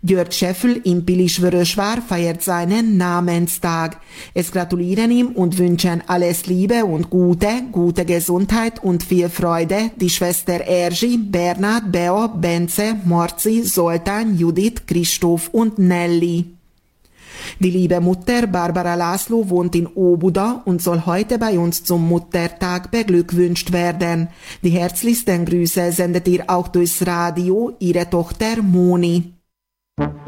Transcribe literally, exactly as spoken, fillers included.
György Scheffel in Pilisvörösvár feiert seinen Namenstag. Es gratulieren ihm und wünschen alles Liebe und Gute, gute Gesundheit und viel Freude die Schwester Erzsi, Bernhard, Beo, Bence, Marci, Zoltán, Judith, Christoph und Nelly. Die liebe Mutter Barbara László wohnt in Óbuda und soll heute bei uns zum Muttertag beglückwünscht werden. Die herzlichsten Grüße sendet ihr auch durchs Radio ihre Tochter Moni.